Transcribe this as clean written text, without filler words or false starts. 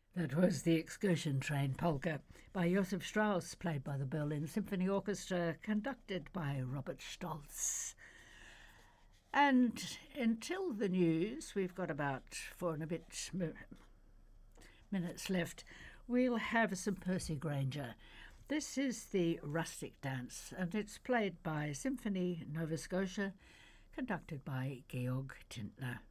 That was the Excursion Train polka by Josef Strauss, played by the Berlin Symphony Orchestra, conducted by Robert Stolz. And until the news, we've got about 4 and a bit minutes left, we'll have some Percy Granger. This is the Rustic Dance, and it's played by Symphony Nova Scotia, conducted by Georg Tintner.